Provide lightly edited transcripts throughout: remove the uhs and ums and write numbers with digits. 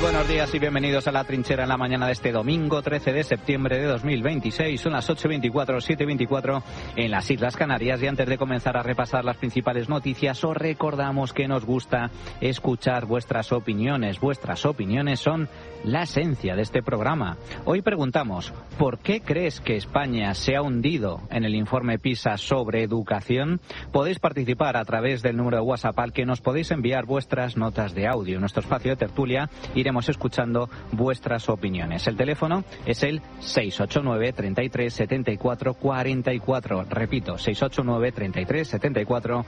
Buenos días y bienvenidos a La Trinchera en la mañana de este domingo 13 de septiembre de 2026. Son las 8:24, 7:24 en las Islas Canarias y antes de comenzar a repasar las principales noticias os recordamos que nos gusta escuchar vuestras opiniones. Vuestras opiniones son la esencia de este programa. Hoy preguntamos, ¿por qué crees que España se ha hundido en el informe PISA sobre educación? Podéis participar a través del número de WhatsApp al que nos podéis enviar vuestras notas de audio. En nuestro espacio de tertulia iremos escuchando vuestras opiniones. El teléfono es el 689 33 74 44. Repito, 689 33 74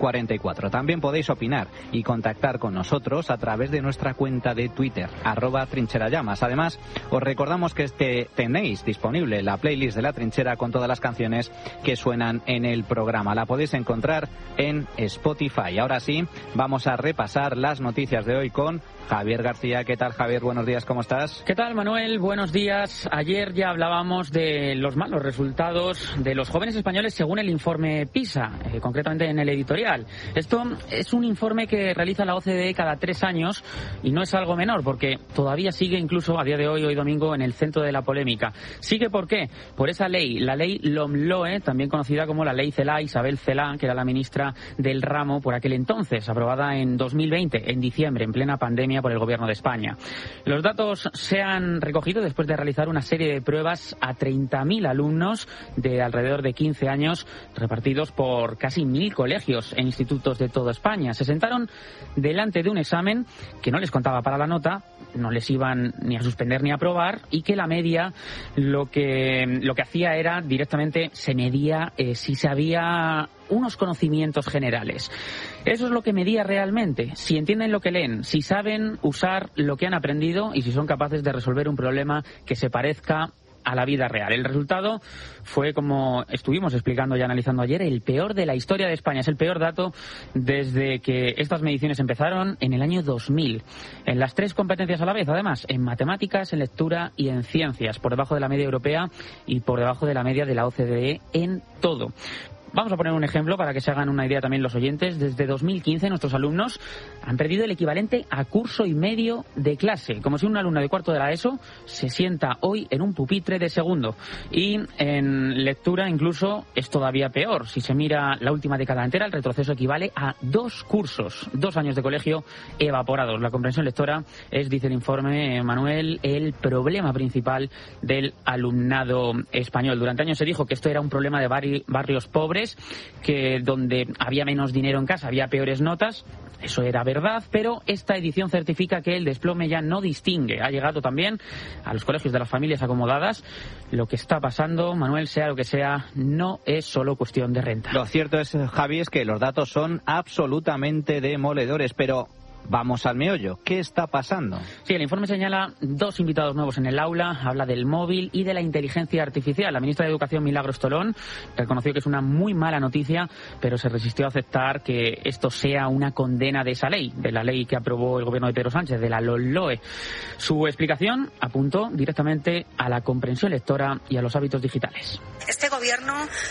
44. También podéis opinar y contactar con nosotros a través de nuestra cuenta de Twitter, @trincherallamas. Además, os recordamos que tenéis disponible la playlist de La Trinchera con todas las canciones que suenan en el programa. La podéis encontrar en Spotify. Ahora sí, vamos a repasar las noticias de hoy con Javier García. ¿Qué tal, Javier? Buenos días, ¿cómo estás? ¿Qué tal, Manuel? Buenos días. Ayer ya hablábamos de los malos resultados de los jóvenes españoles según el informe PISA, concretamente en el editorial. Esto es un informe que realiza la OCDE cada 3 años y no es algo menor porque todavía sigue incluso a día de hoy domingo, en el centro de la polémica. ¿Sigue por qué? Por esa ley, la ley LOMLOE, también conocida como la ley Celaá, Isabel Celaá, que era la ministra del ramo por aquel entonces, aprobada en 2020, en diciembre, en plena pandemia por el Gobierno de España. Los datos se han recogido después de realizar una serie de pruebas a 30.000 alumnos de alrededor de 15 años repartidos por casi 1.000 colegios e institutos de toda España. Se sentaron delante de un examen que no les contaba para la nota, no les iban ni a suspender ni a aprobar y que la media lo que hacía era directamente se medía si se había unos conocimientos generales. Eso es lo que medía realmente, si entienden lo que leen, si saben usar lo que han aprendido y si son capaces de resolver un problema que se parezca a la vida real. El resultado fue, como estuvimos explicando y analizando ayer, el peor de la historia de España. Es el peor dato desde que estas mediciones empezaron en el año 2000. En las 3 competencias a la vez, además, en matemáticas, en lectura y en ciencias, por debajo de la media europea y por debajo de la media de la OCDE en todo. Vamos a poner un ejemplo para que se hagan una idea también los oyentes. Desde 2015 nuestros alumnos han perdido el equivalente a curso y medio de clase, como si un alumno de cuarto de la ESO se sienta hoy en un pupitre de segundo. Y en lectura incluso es todavía peor. Si se mira la última década entera, el retroceso equivale a 2 cursos, 2 años de colegio evaporados. La comprensión lectora es, dice el informe, Manuel, el problema principal del alumnado español. Durante años se dijo que esto era un problema de barrios pobres, que donde había menos dinero en casa había peores notas. Eso era verdad, pero esta edición certifica que el desplome ya no distingue. Ha llegado también a los colegios de las familias acomodadas. Lo que está pasando, Manuel, sea lo que sea, no es solo cuestión de renta. Lo cierto es, Javi, es que los datos son absolutamente demoledores, pero vamos al meollo. ¿Qué está pasando? Sí, el informe señala 2 invitados nuevos en el aula, habla del móvil y de la inteligencia artificial. La ministra de Educación, Milagros Tolón, reconoció que es una muy mala noticia, pero se resistió a aceptar que esto sea una condena de esa ley, de la ley que aprobó el gobierno de Pedro Sánchez, de la LOMLOE. Su explicación apuntó directamente a la comprensión lectora y a los hábitos digitales. Este gobierno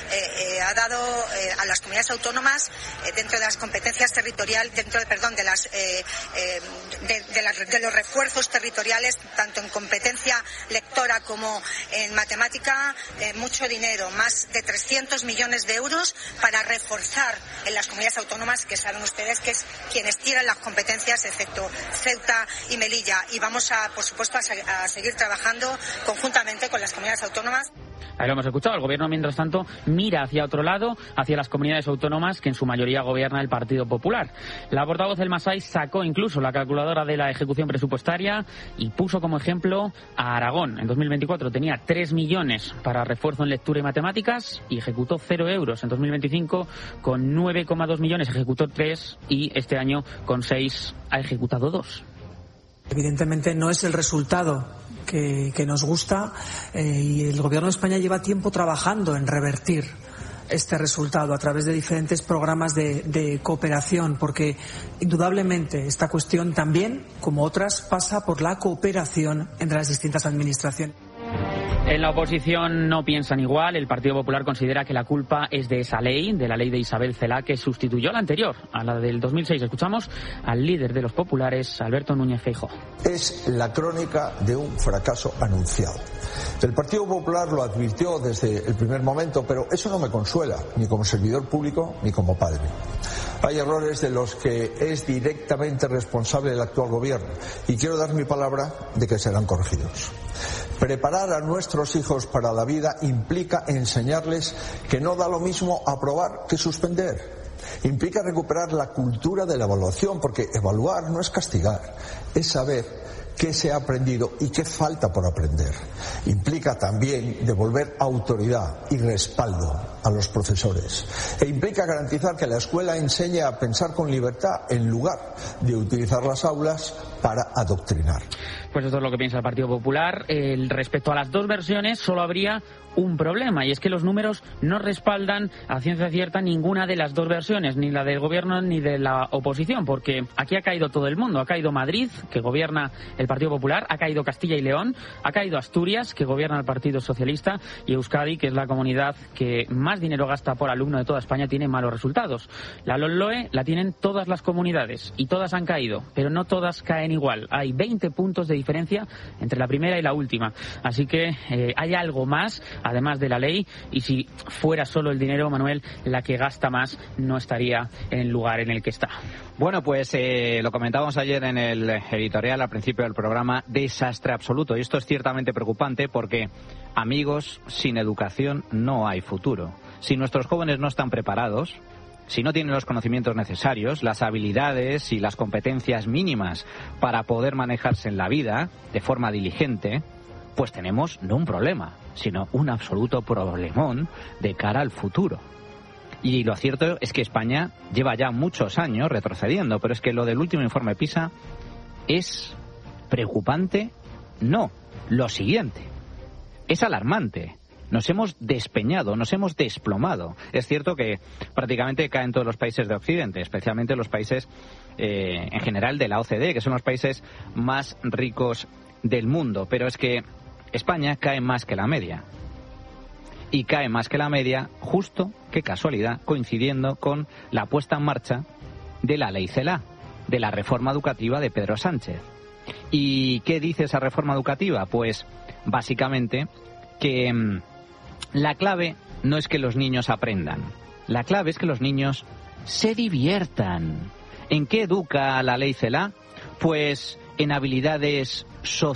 ha dado a las comunidades autónomas dentro de las competencias territoriales, de los refuerzos territoriales, tanto en competencia lectora como en matemática, mucho dinero, más de 300 millones de euros para reforzar en las comunidades autónomas, que saben ustedes que es quienes tiran las competencias, excepto Ceuta y Melilla. Y vamos por supuesto, a seguir trabajando conjuntamente con las comunidades autónomas. Ahí lo hemos escuchado. El gobierno, mientras tanto, mira hacia otro lado, hacia las comunidades autónomas que en su mayoría gobierna el Partido Popular. La portavoz del Masai sacó incluso la calculadora de la ejecución presupuestaria y puso como ejemplo a Aragón. En 2024 tenía 3 millones para refuerzo en lectura y matemáticas y ejecutó 0 euros. En 2025 con 9,2 millones ejecutó 3 y este año con 6 ha ejecutado 2. Evidentemente no es el resultado que nos gusta y el Gobierno de España lleva tiempo trabajando en revertir este resultado a través de diferentes programas de cooperación, porque indudablemente esta cuestión también, como otras, pasa por la cooperación entre las distintas administraciones. En la oposición no piensan igual. El Partido Popular considera que la culpa es de esa ley, de la ley de Isabel Celaá, que sustituyó a la anterior, a la del 2006. Escuchamos al líder de los populares, Alberto Núñez Feijóo. Es la crónica de un fracaso anunciado. El Partido Popular lo advirtió desde el primer momento, pero eso no me consuela, ni como servidor público, ni como padre. Hay errores de los que es directamente responsable el actual gobierno y quiero dar mi palabra de que serán corregidos. Preparar a nuestros hijos para la vida implica enseñarles que no da lo mismo aprobar que suspender. Implica recuperar la cultura de la evaluación, porque evaluar no es castigar, es saber qué se ha aprendido y qué falta por aprender. Implica también devolver autoridad y respaldo a los profesores. E implica garantizar que la escuela enseñe a pensar con libertad en lugar de utilizar las aulas para adoctrinar. Pues esto es lo que piensa el Partido Popular. Respecto a las dos versiones, solo habría un problema, y es que los números no respaldan a ciencia cierta ninguna de las dos versiones, ni la del gobierno ni de la oposición, porque aquí ha caído todo el mundo. Ha caído Madrid, que gobierna el Partido Popular, ha caído Castilla y León, ha caído Asturias, que gobierna el Partido Socialista, y Euskadi, que es la comunidad que más dinero gasta por alumno de toda España, tiene malos resultados. La LOMLOE la tienen todas las comunidades, y todas han caído, pero no todas caen igual. Hay 20 puntos de diferencia entre la primera y la última. Así que hay algo más, además de la ley, y si fuera solo el dinero, Manuel, la que gasta más no estaría en el lugar en el que está. Bueno, pues lo comentábamos ayer en el editorial al principio del programa, desastre absoluto. Y esto es ciertamente preocupante porque, amigos, sin educación no hay futuro. Si nuestros jóvenes no están preparados, si no tienen los conocimientos necesarios, las habilidades y las competencias mínimas para poder manejarse en la vida de forma diligente, pues tenemos no un problema, sino un absoluto problemón de cara al futuro. Y lo cierto es que España lleva ya muchos años retrocediendo, pero es que lo del último informe PISA es preocupante. No, lo siguiente, es alarmante. Nos hemos despeñado, nos hemos desplomado. Es cierto que prácticamente caen todos los países de Occidente, especialmente los países en general de la OCDE, que son los países más ricos del mundo. Pero es que España cae más que la media. Y cae más que la media justo, qué casualidad, coincidiendo con la puesta en marcha de la ley Celaá, de la reforma educativa de Pedro Sánchez. ¿Y qué dice esa reforma educativa? Pues básicamente que la clave no es que los niños aprendan, la clave es que los niños se diviertan. ¿En qué educa la ley Celaá? Pues en habilidades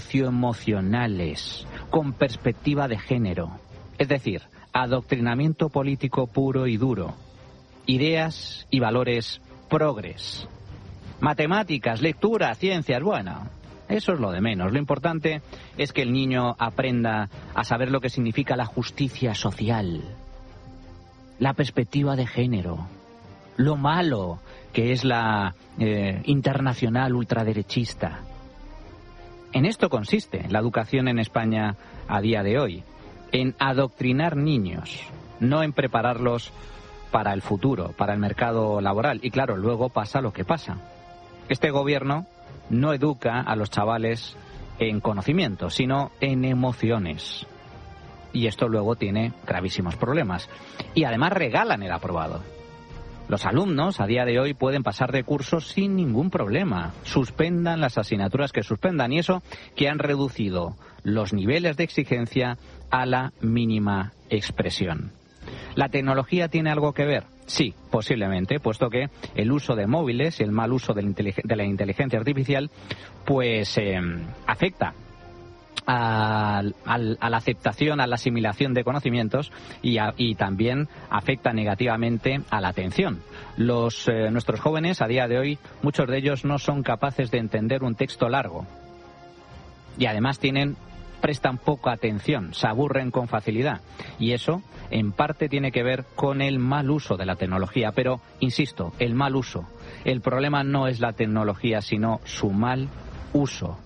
socioemocionales, con perspectiva de género. Es decir, adoctrinamiento político puro y duro. Ideas y valores progres. Matemáticas, lectura, ciencias, bueno, eso es lo de menos. Lo importante es que el niño aprenda a saber lo que significa la justicia social, la perspectiva de género, lo malo que es la internacional ultraderechista. En esto consiste la educación en España a día de hoy, en adoctrinar niños, no en prepararlos para el futuro, para el mercado laboral. Y claro, luego pasa lo que pasa. Este gobierno no educa a los chavales en conocimiento, sino en emociones. Y esto luego tiene gravísimos problemas. Y además regalan el aprobado. Los alumnos a día de hoy pueden pasar de curso sin ningún problema. Suspendan las asignaturas que suspendan, y eso que han reducido los niveles de exigencia a la mínima expresión. ¿La tecnología tiene algo que ver? Sí, posiblemente, puesto que el uso de móviles y el mal uso de la inteligencia artificial pues afecta a la aceptación, a la asimilación de conocimientos y también afecta negativamente a la atención. Nuestros jóvenes a día de hoy, muchos de ellos no son capaces de entender un texto largo y además prestan poca atención, se aburren con facilidad, y eso en parte tiene que ver con el mal uso de la tecnología. Pero insisto, el mal uso, el problema no es la tecnología sino su mal uso.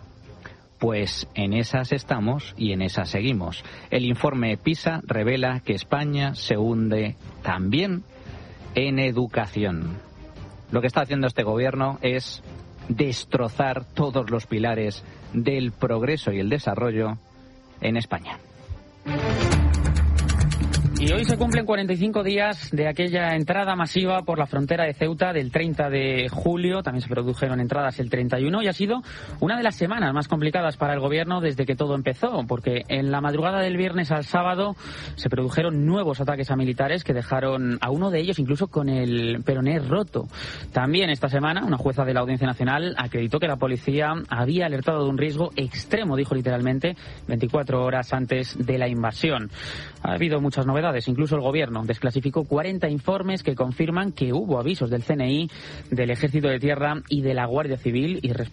Pues en esas estamos y en esas seguimos. El informe PISA revela que España se hunde también en educación. Lo que está haciendo este gobierno es destrozar todos los pilares del progreso y el desarrollo en España. Y hoy se cumplen 45 días de aquella entrada masiva por la frontera de Ceuta del 30 de julio. También se produjeron entradas el 31 y ha sido una de las semanas más complicadas para el gobierno desde que todo empezó, porque en la madrugada del viernes al sábado se produjeron nuevos ataques a militares que dejaron a uno de ellos incluso con el peroné roto. También esta semana una jueza de la Audiencia Nacional acreditó que la policía había alertado de un riesgo extremo, dijo literalmente, 24 horas antes de la invasión. Ha habido muchas novedades. Incluso el gobierno desclasificó 40 informes que confirman que hubo avisos del CNI, del Ejército de Tierra y de la Guardia Civil y